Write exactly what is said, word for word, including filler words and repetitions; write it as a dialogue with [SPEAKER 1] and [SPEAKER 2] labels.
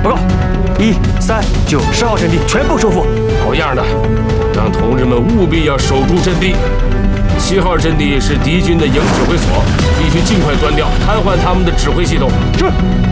[SPEAKER 1] 报告，一、三、九、十号阵地全部收复。
[SPEAKER 2] 好样的，让同志们务必要守住阵地。七号阵地是敌军的营指挥所，必须尽快端掉，瘫痪他们的指挥系统。
[SPEAKER 1] 是。